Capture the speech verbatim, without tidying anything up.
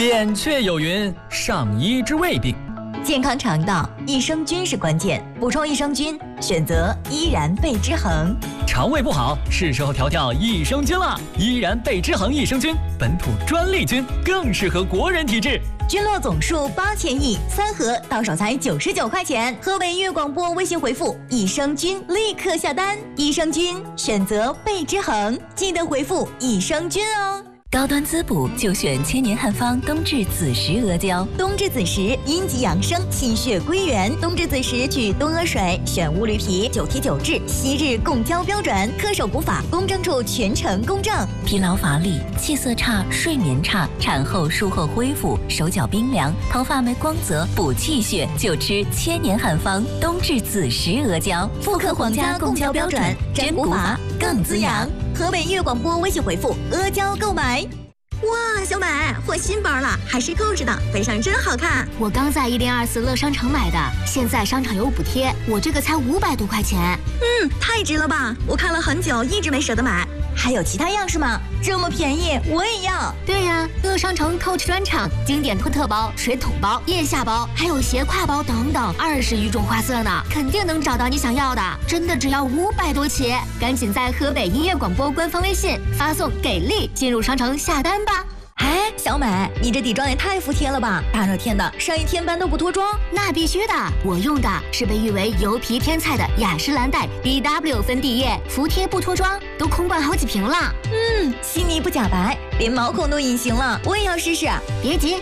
扁鹊有云：上医治未病。 健康肠道，益生菌是关键。补充益生菌，选择依然贝之恒。 肠胃不好，是时候调调益生菌了。依然贝之恒益生菌，本土专利菌，更适合国人体质。 菌落总数八千亿，三盒到手才九十九块钱。河北粤广播微信回复“益生菌”立刻下单。益生菌选择贝之恒，记得回复“益生菌”哦。 高端滋补就选千年汉方冬至子时阿胶。 冬至子时阴极养生，气血归元。冬至子时取冬阿水，选乌驴皮，九提九制，昔日供胶标准，恪守古法，公证处全程公证。 疲劳乏力、气色差、睡眠差，产后术后恢复，手脚冰凉，头发没光泽，补气血就吃千年汉方冬至子时阿胶， 复刻皇家供胶标准，真古法更滋养。河北粤广播微信回复阿胶购买。哇，小美换新包了，还是购置的，背上真好看。 我刚在一零二四乐商城买的，现在商场有补贴，我这个才五百多块钱。 嗯，太值了吧！我看了很久，一直没舍得买。还有其他样式吗？这么便宜，我也要。 对呀，乐商城 Coach 专场，经典托特包、水桶包、腋下包，还有斜挎包等等，二十余种花色呢，肯定能找到你想要的。真的只要五百多起，赶紧在河北音乐广播官方微信发送“给力”进入商城下单吧。 哎，小美，你这底妆也太服帖了吧！大热天的，上一天班都不脱妆？ 那必须的，我用的是被誉为油皮天菜的雅诗兰黛 B W 粉底液，服帖不脱妆，都空灌好几瓶了。 嗯，细腻不假白，连毛孔都隐形了，我也要试试。 别急，